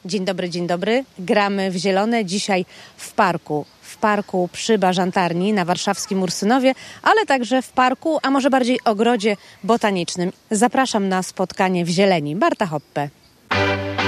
Dzień dobry, dzień dobry. Gramy w zielone dzisiaj w parku przy Bażantarni na warszawskim Ursynowie, ale także w parku, a może bardziej ogrodzie botanicznym. Zapraszam na spotkanie w zieleni. Barta Hoppe.